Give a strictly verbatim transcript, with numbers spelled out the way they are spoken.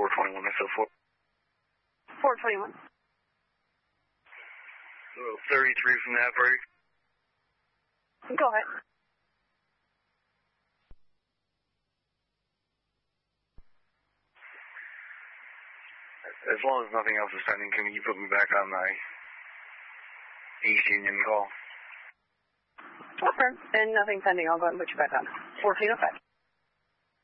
four twenty-one S O four. four twenty-one. So thirty-three from that break. Go ahead. As long as nothing else is pending, can you put me back on my East Union call? Okay. And nothing pending. I'll go ahead and put you back on. fourteen oh five.